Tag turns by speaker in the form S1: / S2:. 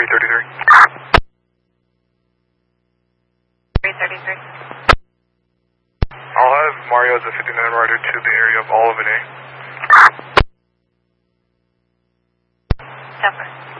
S1: 333.
S2: 333.
S1: I'll have Mario as a 59 rider to the area of Olive and A.
S2: Temper.